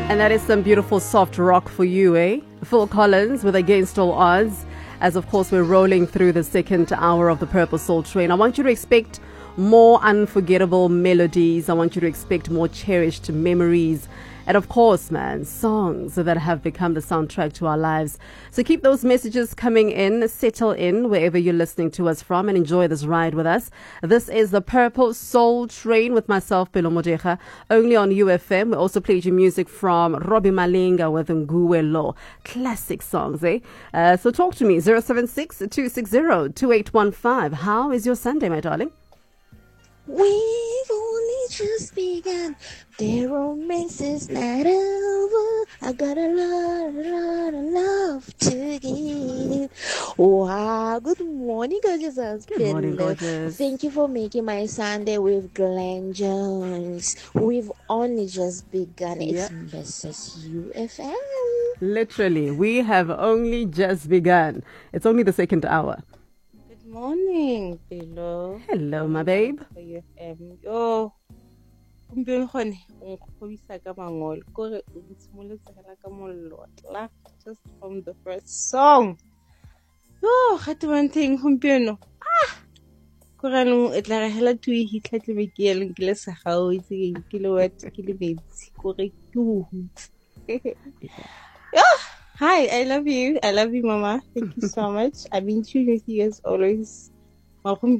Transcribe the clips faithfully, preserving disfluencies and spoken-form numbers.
And that is some beautiful soft rock for you, eh? Phil Collins with Against All Odds. As of course we're rolling through the second hour of the Purple Soul Train. I want you to expect more unforgettable melodies. I want you to expect more cherished memories. And of course, man, songs that have become the soundtrack to our lives. So keep those messages coming in, settle in wherever you're listening to us from, and enjoy this ride with us. This is the Purple Soul Train with myself, Pelo Modeja, only on U F M. We also played you music from Robbie Malinga with Nguwelo. Classic songs, eh? Uh, so talk to me, zero seven six, two six zero, two eight one five. How is your Sunday, my darling? We've only just begun. The romance is not over. I got a lot, a lot of love to give. Wow, good morning, gorgeous husband. Good morning, gorgeous. Thank you for making my Sunday with Glenn Jones. We've only just begun. Yep. It's Missus U F M. Literally, we have only just begun. It's only the second hour. Morning, Pelo. Hello, my babe. U F M. Yo, kumpieno khone o khobisa ka mangol kore o ditshimoletse hela ka molotla just from the first song. Yo, khate one thing kumpieno. Ah. Kore no e tla re hela tu e hitla tle ke yele ke le sa ga o itse ke le wet ke le metsi kore ke o hutse. Yo. Hi, I love you. I love you, Mama. Thank you so much. I've been tuned with you as always. From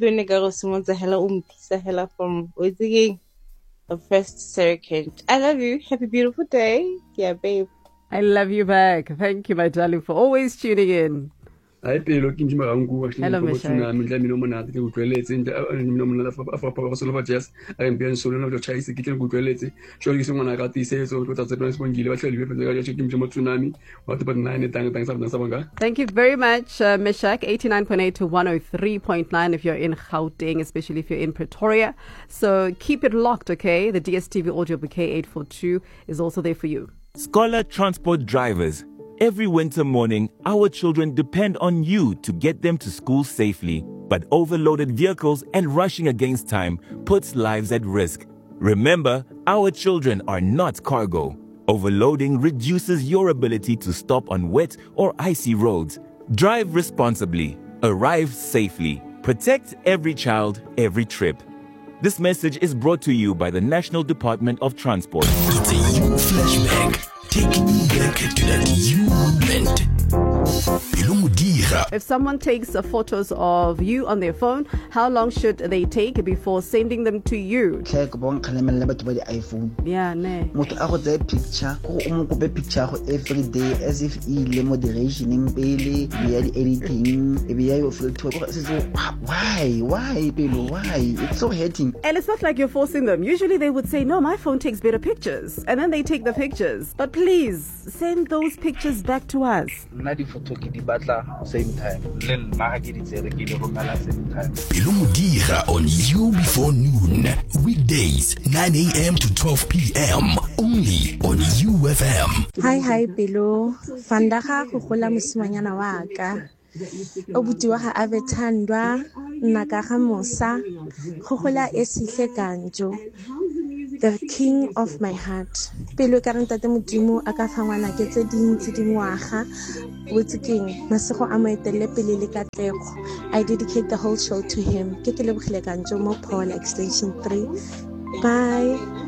the first second. I love you. Have a beautiful day. Yeah, babe. I love you back. Thank you, my darling, for always tuning in. Hi, Pelo. Hello, Michelle. I'm just I'm being so long to chase the kitchen. Good show you someone I got these says or without the place when you let tsunami. What about nine times of the Thank you very much, uh, Meshach. eighty-nine point eight to one oh three point nine if you're in Gauteng, especially if you're in Pretoria. So keep it locked, okay? The D S T V audio bouquet eight four two is also there for you. Scholar Transport drivers. Every winter morning, our children depend on you to get them to school safely. But overloaded vehicles and rushing against time puts lives at risk. Remember, our children are not cargo. Overloading reduces your ability to stop on wet or icy roads. Drive responsibly. Arrive safely. Protect every child, every trip. This message is brought to you by the National Department of Transport. It's a you flashback. Taking you back to that you moment. If someone takes uh, photos of you on their phone, how long should they take before sending them to you? Yeah, ne. Picture, picture every day as if he moderation in Bailey, editing, why, why, baby, why? It's so hating. And it's not like you're forcing them. Usually they would say, no, my phone takes better pictures. And then they take the pictures. But please, send those pictures back to us. Same time. Pilumudira on You Before Noon. Weekdays, nine a.m. to twelve p.m. Only on U F M. Hi, hi, Pelo. Fandaga go gola mosimanyana wa ka. Obuti wa ga avethandwa naka ga mosa go gola esihle kanjo. The king of my heart. Pelo ka renta te modimo a ka fangwana ke tse dintsi dingwaga botse keng masego a moetelle pele le katlego. I dedicate the whole show to him. Ke ke lebogile kanjo mo Paul extension three. Bye.